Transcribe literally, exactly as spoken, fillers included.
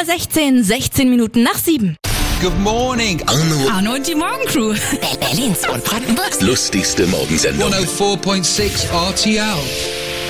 Uhr sechzehn, sechzehn Minuten nach sieben. Good morning. Arno. Arno und die Morgencrew. Berlins und Brandenburgs lustigste Morgensendung. hundertvier Komma sechs R T L.